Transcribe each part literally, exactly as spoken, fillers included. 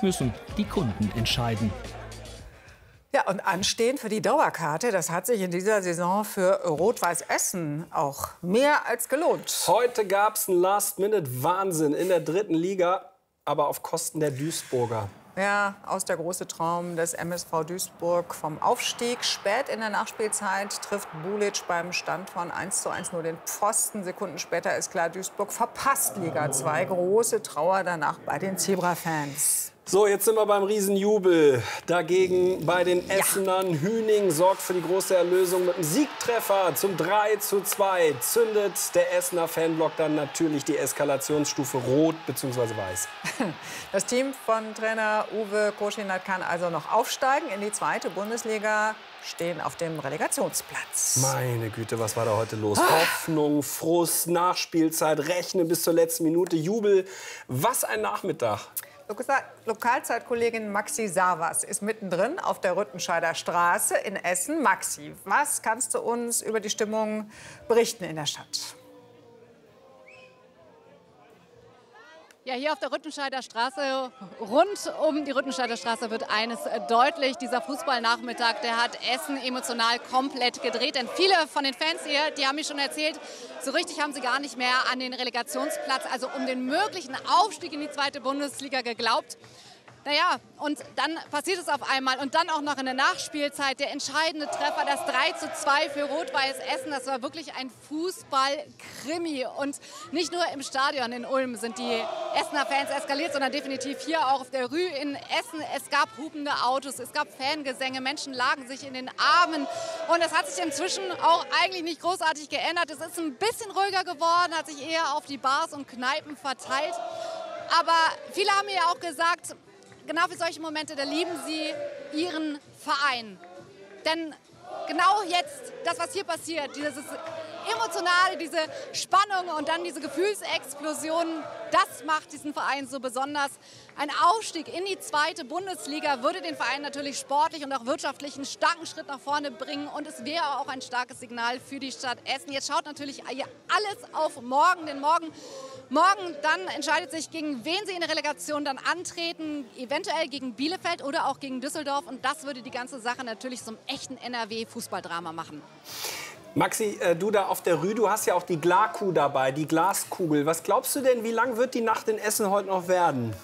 müssen die Kunden entscheiden. Ja, und anstehen für die Dauerkarte, das hat sich in dieser Saison für Rot-Weiß Essen auch mehr als gelohnt. Heute gab es einen Last-Minute-Wahnsinn in der dritten Liga, aber auf Kosten der Duisburger. Ja, aus der große Traum des M S V Duisburg vom Aufstieg. Spät in der Nachspielzeit trifft Bulic beim Stand von eins zu eins nur den Pfosten. Sekunden später ist klar, Duisburg verpasst Liga zwei. Große Trauer danach bei den Zebra-Fans. So, jetzt sind wir beim Riesenjubel. Dagegen bei den Essenern. Ja. Hüning sorgt für die große Erlösung mit einem Siegtreffer zum drei zu zwei. Zündet der Essener Fanblock dann natürlich die Eskalationsstufe rot bzw. weiß. Das Team von Trainer Uwe Koschinat kann also noch aufsteigen in die zweite Bundesliga, stehen auf dem Relegationsplatz. Meine Güte, was war da heute los? Ah. Hoffnung, Frust, Nachspielzeit, Rechnen bis zur letzten Minute, Jubel. Was ein Nachmittag. Lokalzeitkollegin Maxi Savas ist mittendrin auf der Rüttenscheider Straße in Essen. Maxi, was kannst du uns über die Stimmung berichten in der Stadt? Ja, hier auf der Rüttenscheider Straße, rund um die Rüttenscheider Straße wird eines deutlich. Dieser Fußballnachmittag, der hat Essen emotional komplett gedreht. Denn viele von den Fans hier, die haben mir schon erzählt, so richtig haben sie gar nicht mehr an den Relegationsplatz, also um den möglichen Aufstieg in die zweite Bundesliga geglaubt. Naja, und dann passiert es auf einmal und dann auch noch in der Nachspielzeit der entscheidende Treffer, das drei zu zwei für Rot-Weiß Essen. Das war wirklich ein Fußball-Krimi. Und nicht nur im Stadion in Ulm sind die Essener Fans eskaliert, sondern definitiv hier auch auf der Rue in Essen. Es gab hupende Autos, es gab Fangesänge, Menschen lagen sich in den Armen. Und es hat sich inzwischen auch eigentlich nicht großartig geändert. Es ist ein bisschen ruhiger geworden, hat sich eher auf die Bars und Kneipen verteilt. Aber viele haben mir ja auch gesagt, genau für solche Momente, da lieben sie ihren Verein. Denn genau jetzt, das, was hier passiert, dieses Emotionale, diese Spannung und dann diese Gefühlsexplosion, das macht diesen Verein so besonders. Ein Aufstieg in die zweite Bundesliga würde den Verein natürlich sportlich und auch wirtschaftlich einen starken Schritt nach vorne bringen. Und es wäre auch ein starkes Signal für die Stadt Essen. Jetzt schaut natürlich alles auf morgen, denn morgen Morgen dann entscheidet sich, gegen wen sie in der Relegation dann antreten. Eventuell gegen Bielefeld oder auch gegen Düsseldorf. Und das würde die ganze Sache natürlich zum echten N R W-Fußballdrama machen. Maxi, äh, du da auf der Rue, du hast ja auch die Glakuh dabei, die Glaskugel. Was glaubst du denn, wie lang wird die Nacht in Essen heute noch werden?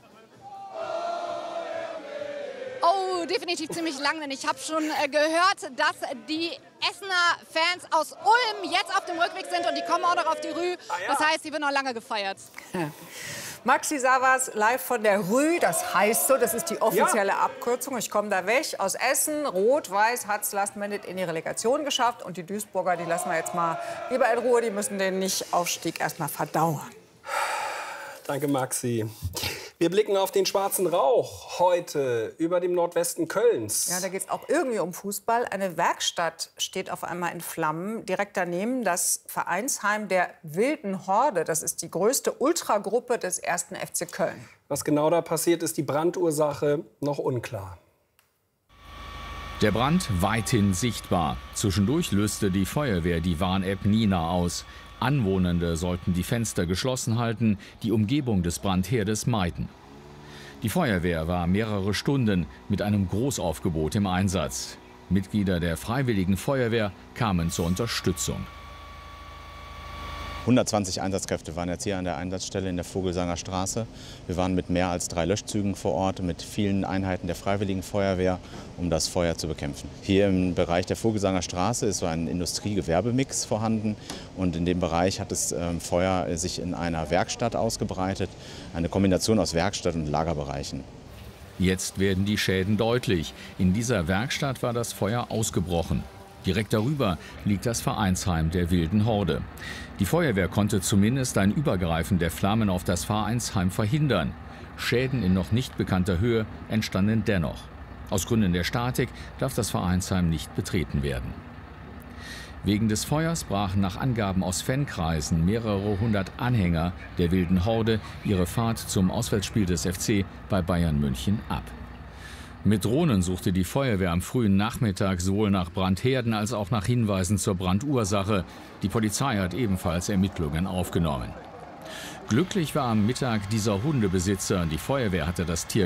Oh, definitiv ziemlich lang, denn ich habe schon äh, gehört, dass die Essener Fans aus Ulm jetzt auf dem Rückweg sind und die kommen auch noch auf die Rue. Ah, ja. Das heißt, sie wird noch lange gefeiert. Ja. Maxi Savas live von der Rue, das heißt so, das ist die offizielle ja. Abkürzung. Ich komme da weg aus Essen. Rot-Weiß hat es last minute in die Relegation geschafft und die Duisburger, die lassen wir jetzt mal lieber in Ruhe, die müssen den Nicht-Aufstieg erst mal verdauern. Danke, Maxi. Wir blicken auf den schwarzen Rauch heute über dem Nordwesten Kölns. Ja, da geht es auch irgendwie um Fußball. Eine Werkstatt steht auf einmal in Flammen. Direkt daneben das Vereinsheim der Wilden Horde. Das ist die größte Ultragruppe des ersten F C Köln. Was genau da passiert, ist die Brandursache noch unklar. Der Brand weithin sichtbar. Zwischendurch löste die Feuerwehr die Warn-App Nina aus. Anwohnende sollten die Fenster geschlossen halten, die Umgebung des Brandherdes meiden. Die Feuerwehr war mehrere Stunden mit einem Großaufgebot im Einsatz. Mitglieder der Freiwilligen Feuerwehr kamen zur Unterstützung. hundertzwanzig Einsatzkräfte waren jetzt hier an der Einsatzstelle in der Vogelsanger Straße. Wir waren mit mehr als drei Löschzügen vor Ort, mit vielen Einheiten der Freiwilligen Feuerwehr, um das Feuer zu bekämpfen. Hier im Bereich der Vogelsanger Straße ist so ein Industrie-Gewerbemix vorhanden. Und in dem Bereich hat das ähm, Feuer sich in einer Werkstatt ausgebreitet. Eine Kombination aus Werkstatt und Lagerbereichen. Jetzt werden die Schäden deutlich. In dieser Werkstatt war das Feuer ausgebrochen. Direkt darüber liegt das Vereinsheim der Wilden Horde. Die Feuerwehr konnte zumindest ein Übergreifen der Flammen auf das Vereinsheim verhindern. Schäden in noch nicht bekannter Höhe entstanden dennoch. Aus Gründen der Statik darf das Vereinsheim nicht betreten werden. Wegen des Feuers brachen nach Angaben aus Fankreisen mehrere hundert Anhänger der Wilden Horde ihre Fahrt zum Auswärtsspiel des F C bei Bayern München ab. Mit Drohnen suchte die Feuerwehr am frühen Nachmittag sowohl nach Brandherden als auch nach Hinweisen zur Brandursache. Die Polizei hat ebenfalls Ermittlungen aufgenommen. Glücklich war am Mittag dieser Hundebesitzer. Die Feuerwehr hatte das Tier